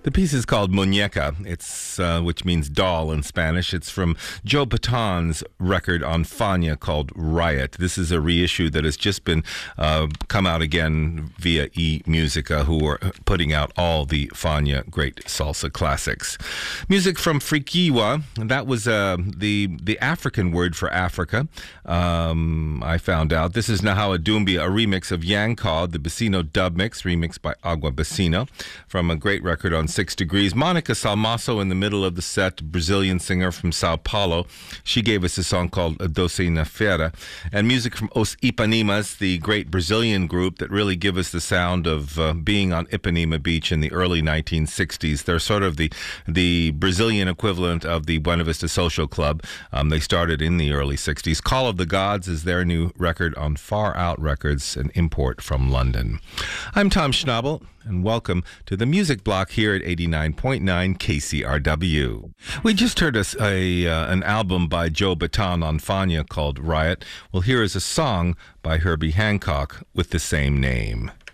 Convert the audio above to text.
The piece is called Muñeca, which means doll in Spanish. It's from Joe Batan's record on Fania called Riot. This is a reissue that has just been come out again via eMusica, who are putting out all the Fania great salsa classics. Music from Frikiwa, that was the African word for Africa. I found out. This is Nahawa Doumbia, a remix of Yankaw, the Bassino dub mix, remixed by Agua Bassino, from a great record on 6 Degrees. Monica Salmaso in the middle of the set, Brazilian singer from Sao Paulo. She gave us a song called Doce na Feira. And music from Os Ipanimas, the great Brazilian group that really give us the sound of being on Ipanema Beach in the early 1960s. They're sort of the Brazilian equivalent of the Buena Vista Social Club. They started in the early 60s. Call of the Gods is their new record on Far Out Records, an import from London. I'm Tom Schnabel, and welcome to the Music Block here at 89.9 KCRW. We just heard an album by Joe Batan on Fania called Riot. Well, here is a song by Herbie Hancock with the same name.